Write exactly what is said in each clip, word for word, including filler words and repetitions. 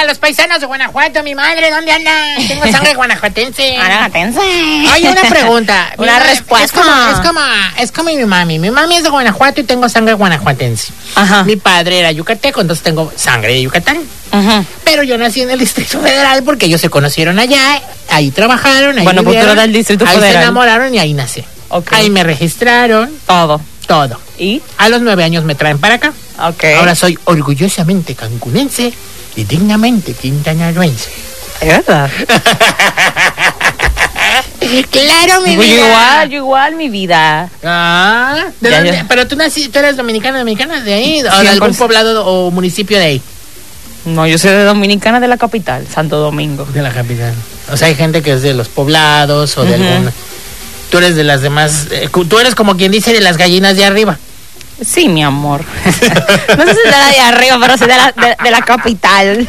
para los paisanos de Guanajuato, mi madre, ¿dónde andan? Tengo sangre guanajuatense. Guanajuatense. Oye, una pregunta. Una Mira, respuesta. Es como, es como, es como mi mami. Mi mami es de Guanajuato y tengo sangre guanajuatense. Ajá. Mi padre era yucateco, entonces tengo sangre de Yucatán. Ajá. Pero yo nací en el Distrito Federal porque ellos se conocieron allá, ahí trabajaron, ahí Bueno, pues tú vivieron, eras del Distrito ahí Federal. se enamoraron y ahí nací. Okay. Ahí me registraron, Todo. todo. ¿Y? A los nueve años me traen para acá. Ok. Ahora soy orgullosamente cancunense y dignamente quintanarroense. ¿Es verdad? Claro, mi Yo vida. igual, yo igual, mi vida. Ah, ¿de Ya, dónde? ya. Pero tú nací, tú eres dominicana, dominicana de ahí, o de cien por algún ciento. poblado o municipio de ahí. No, yo soy de Dominicana, de la capital, Santo Domingo. De la capital. O sea, hay gente que es de los poblados o de Ujú. alguna. Tú eres de las demás. eh, cu- tú eres como quien dice de las gallinas de arriba. Sí, mi amor. No sé si de la de arriba, pero soy de la, de, de la capital.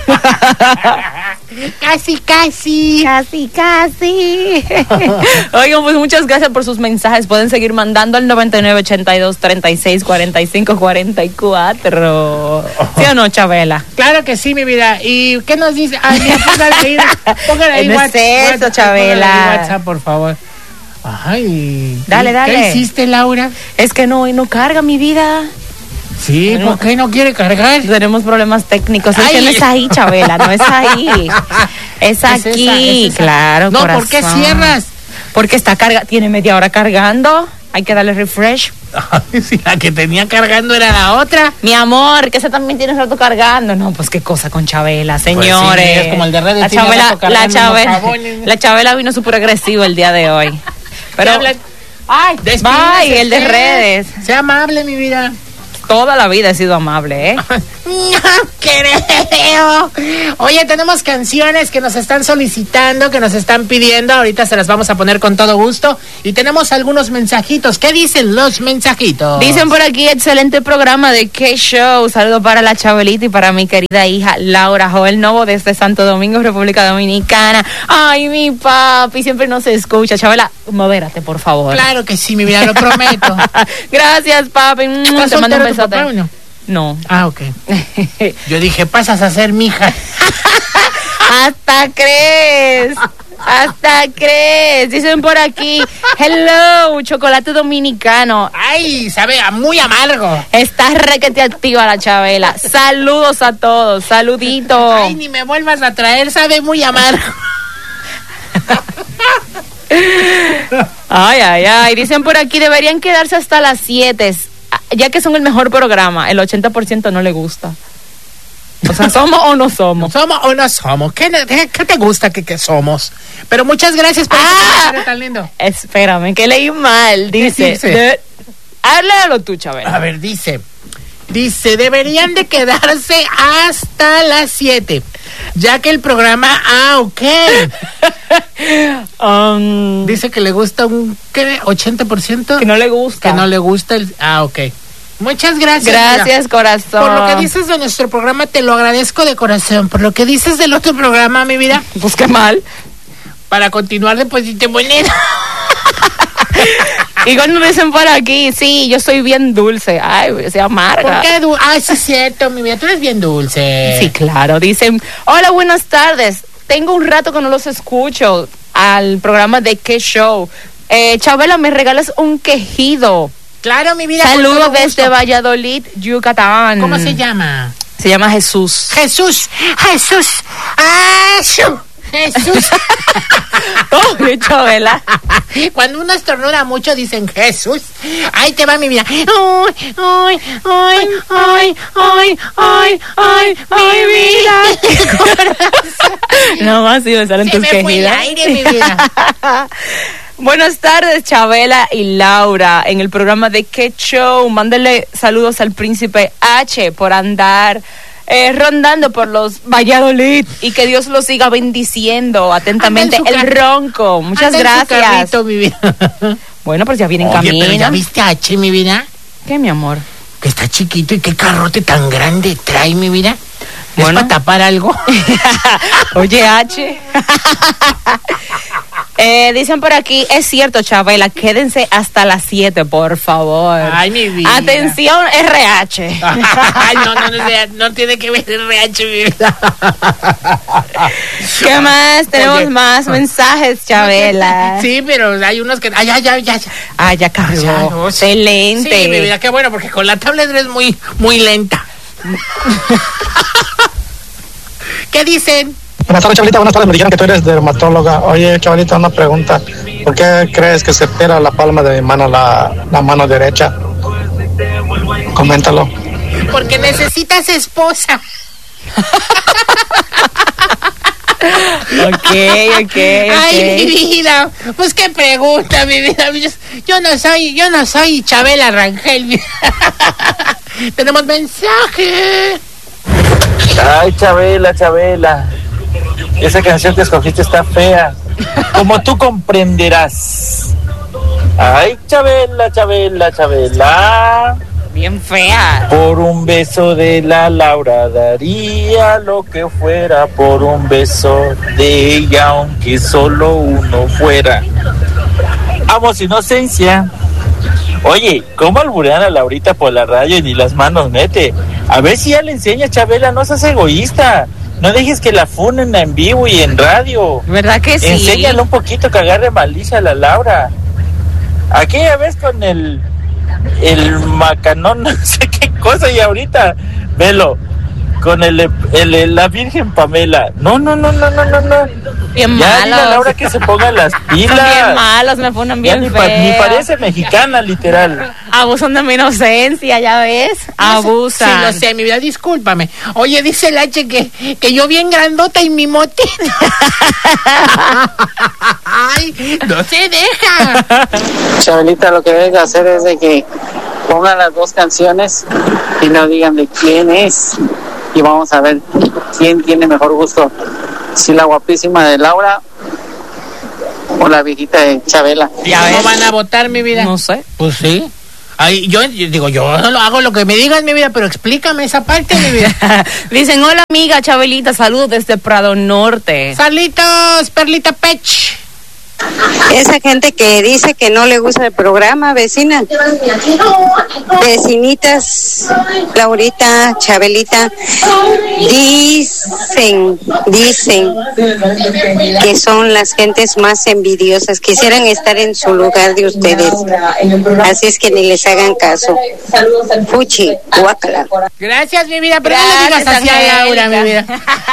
Casi, casi. Casi, casi. Oigan, pues muchas gracias por sus mensajes. Pueden seguir mandando al noventa y nueve, ochenta y dos, treinta y seis, cuarenta y cinco, cuarenta y cuatro. ¿Sí o no, Chabela? Claro que sí, mi vida. ¿Y qué nos dice? Ay, mira, póngale ahí. Póngale ahí No es WhatsApp, eso, WhatsApp, Chabela. póngale ahí WhatsApp, por favor. Ay. Dale, ¿qué- dale. ¿Qué hiciste, Laura? Es que no, no carga mi vida. Sí, ¿por qué no quiere cargar? Tenemos problemas técnicos. Es Ay. que no es ahí, Chabela, no es ahí. Es Es aquí, esa, es esa. claro, No, corazón. ¿por qué cierras? Porque está carga, tiene media hora cargando. Hay que darle refresh. Ay, sí, la que tenía cargando era la otra. Mi amor, que ese también tiene rato cargando. No, pues qué cosa con Chabela, señores. sí, es como el de redes, La tiene Chabela, rato la cargando Chabela, los jabones. la Chabela vino súper agresivo el día de hoy. Pero, ¿Qué hablan? ay, Despídase bye, el de usted. redes. Sea amable, mi vida. Toda la vida he sido amable, ¿eh? No creo. Oye, tenemos canciones que nos están solicitando, que nos están pidiendo. Ahorita se las vamos a poner con todo gusto. Y tenemos algunos mensajitos. ¿Qué dicen los mensajitos? Dicen por aquí, excelente programa de K-Show. Saludo para la Chabelita y para mi querida hija Laura Joel Novo desde Santo Domingo, República Dominicana. Ay, mi papi, siempre nos escucha. Chabela, modérate, por favor. Claro que sí, mi vida, lo prometo. Gracias, papi. Mm, ¿Estás Te mando un soltero tu besote. papá o no? No. Ah, ok. Yo dije, pasas a ser mi hija. Hasta crees. Hasta crees. Dicen por aquí, hello, chocolate dominicano. Ay, sabe a muy amargo. Está requete activa la Chabela. Saludos a todos. Saludito. Ay, ni me vuelvas a traer, sabe muy amargo. Ay, ay, ay. Dicen por aquí, deberían quedarse hasta las siete, ya que son el mejor programa. El ochenta por ciento no le gusta. O sea, ¿somos o no somos? ¿Somos o no somos? ¿Qué, qué, qué te gusta que, que somos? Pero muchas gracias por Ah. ese comentario tan lindo. Espérame, que leí mal. Dice, dice? de- háblalo tú, Chabela. A ver, dice. Dice, deberían de quedarse hasta las siete, ya que el programa... Ah, ok. Um, Dice que le gusta un... ¿Qué? ¿ochenta por ciento? que no le gusta. Que no le gusta el... Ah, ok. Muchas gracias. Gracias, mira. corazón. Por lo que dices de nuestro programa, te lo agradezco de corazón. Por lo que dices del otro programa, mi vida, Pues qué mal. para continuar, deposité moneda. Y cuando dicen por aquí, sí, yo soy bien dulce. Ay, se amarga. ¿Por qué? du- Ay, sí es cierto, mi vida, tú eres bien dulce. Sí, claro. Dicen, hola, buenas tardes. Tengo un rato que no los escucho al programa de Qué Show. Eh, Chabela, ¿me regalas un quejido? Claro, mi vida. con Saludos todo gusto. desde Valladolid, Yucatán. ¿Cómo se llama? Se llama Jesús. Jesús, Jesús, Jesús, Jesús. Oh, mi Chabela. Cuando uno estornuda mucho dicen Jesús. Ahí te va mi vida. Ay, ay, ay, ay, ay, ay, ay, mi vida. No más si me salen Se tus me fue el quejidas. aire, mi vida. Buenas tardes, Chabela y Laura, en el programa de Qué Show. Mándale saludos al príncipe H por andar eh, rondando por los Valladolid y que Dios los siga bendiciendo. Atentamente, Anda en su el car- ronco. Muchas Anda en su gracias. carrito, mi vida. Bueno, pues ya viene en Oye, camino. pero ya viste a H, mi vida, ¿Qué, mi amor? que está chiquito y qué carrote tan grande trae, mi vida. ¿Es Bueno. para tapar algo? Oye, H. Eh, dicen por aquí, es cierto, Chabela, quédense hasta las siete, por favor. Ay, mi vida. Atención, R H. Ay, no, no, no, no tiene que ver R H, mi vida. ¿Qué más? Tenemos Oye. más mensajes, Chabela. Sí, pero hay unos que... Ay, ya, ya, ya, ya. Ah, ya cargó. Ya, no, sí. Excelente. Sí, mi vida, qué bueno, porque con la tablet eres muy, muy lenta. ¿Qué dicen? Buenas tardes, Chavalita. Buenas tardes. Me dijeron que tú eres dermatóloga. Oye, Chavalita, una pregunta. ¿Por qué crees que se pela la palma de mi mano, la, la mano derecha? Coméntalo. Porque necesitas esposa. Ok, ok, ok. Ay, mi vida. Pues qué pregunta, mi vida. Yo, yo no soy, yo no soy Chabela Rangel. Mi... Tenemos mensaje. Ay, Chabela, Chabela. Esa canción que escogiste está fea. Como tú comprenderás. Ay, Chabela, Chabela, Chabela. Bien fea. Por un beso de la Laura daría lo que fuera. Por un beso de ella, aunque solo uno fuera. Amo su inocencia. Oye, ¿cómo alburean a Laurita por la radio y ni las manos mete? A ver si ya le enseña, Chabela, no seas egoísta. No dejes que la funen en vivo y en radio. ¿Verdad que sí? Enséñale un poquito que agarre malicia a la Laura. Aquella vez con el el macanón, no sé qué cosa, y ahorita, velo, con el, el, el la Virgen Pamela. No, no, no, no, no, no, no. Bien ya malos. dile a Laura que se ponga las pilas. Son bien malos, me ponen bien ni, feos. pa, ni parece mexicana, literal. Abusan de mi inocencia, ya ves. Abusan. Sí, lo sé, mi vida, discúlpame. Oye, dice el H que, que yo bien grandota y mi motita. Ay, no se deja. Chabelita, lo que debes de hacer es de que pongan las dos canciones y no digan de quién es. Y vamos a ver quién tiene mejor gusto. Si la guapísima de Laura o la viejita de Chabela. Ya ¿Cómo van a votar, mi vida? No sé. Pues sí. Ay, yo, yo digo, yo no lo hago lo que me digas, mi vida, pero explícame esa parte, mi vida. Dicen, hola amiga Chabelita, saludos desde Prado Norte. Salitos, Perlita Pech. Esa gente que dice que no le gusta el programa, vecina, vecinitas, Laurita, Chabelita, dicen, dicen que son las gentes más envidiosas, quisieran estar en su lugar de ustedes, así es que ni les hagan caso. Fuchi, guácala. Gracias, mi vida, pero Gracias, no le digas así a Laura, mi vida.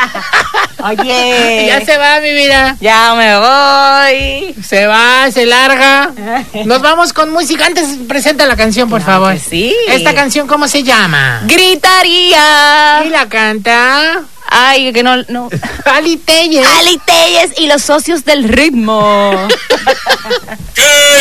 Oye. Ya se va, mi vida. Ya me voy. Se va, se larga. Nos vamos con música. Antes presenta la canción, por Claro favor. que sí. ¿Esta canción cómo se llama? Gritaría. Y la canta Ay, que no, no. Ali Telles. Ali Telles y los socios del ritmo. ¡Que